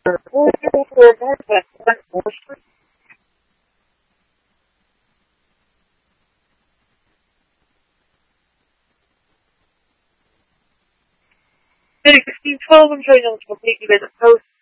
for a northwest West 4th Street. City 1612, I'm showing you to completely visit post.